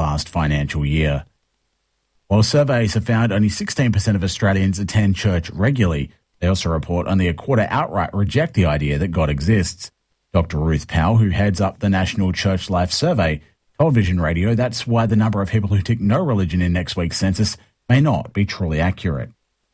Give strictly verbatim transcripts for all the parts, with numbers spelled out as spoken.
last financial year. While surveys have found only sixteen percent of Australians attend church regularly, they also report only a quarter outright reject the idea that God exists. Doctor Ruth Powell, who heads up the National Church Life Survey, told Vision Radio that's why the number of people who tick no religion in next week's census may not be truly accurate.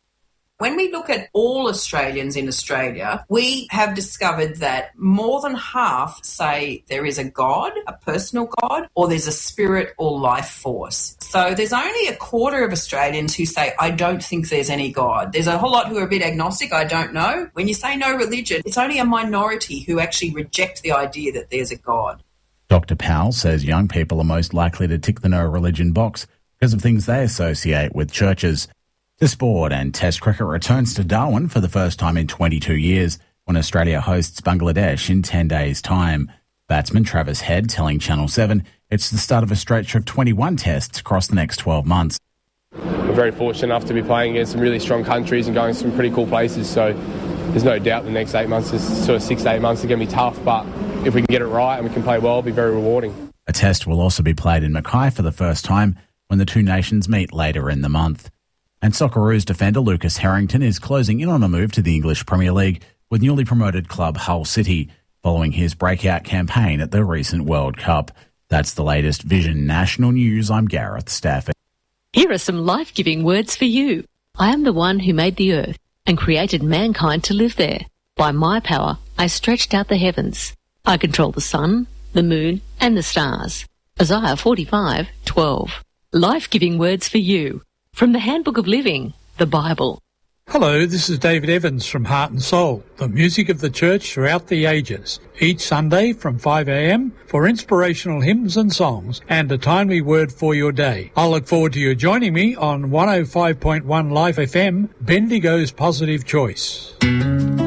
When we look at all Australians in Australia, we have discovered that more than half say there is a God, a personal God, or there's a spirit or life force. So there's only a quarter of Australians who say, I don't think there's any God. There's a whole lot who are a bit agnostic, I don't know. When you say no religion, it's only a minority who actually reject the idea that there's a God. Doctor Powell says young people are most likely to tick the no religion box because of things they associate with churches. To sport, and Test cricket returns to Darwin for the first time in twenty-two years when Australia hosts Bangladesh in ten days' time. Batsman Travis Head telling Channel seven it's the start of a stretch of twenty-one tests across the next twelve months. We're very fortunate enough to be playing against some really strong countries and going to some pretty cool places, so there's no doubt the next eight months, is sort of six to eight months, are going to be tough, but if we can get it right and we can play well, it'll be very rewarding. A test will also be played in Mackay for the first time when the two nations meet later in the month. And Socceroos defender Lucas Harrington is closing in on a move to the English Premier League with newly promoted club Hull City, following his breakout campaign at the recent World Cup. That's the latest Vision National News. I'm Gareth Stafford. Here are some life-giving words for you. I am the one who made the earth and created mankind to live there. By my power, I stretched out the heavens. I control the sun, the moon, and the stars. Isaiah forty-five twelve. Life-giving words for you. From the Handbook of Living, the Bible. Hello, this is David Evans from Heart and Soul, the music of the church throughout the ages. Each Sunday from five a.m. for inspirational hymns and songs and a timely word for your day. I'll look forward to you joining me on one oh five point one Life F M, Bendigo's Positive Choice.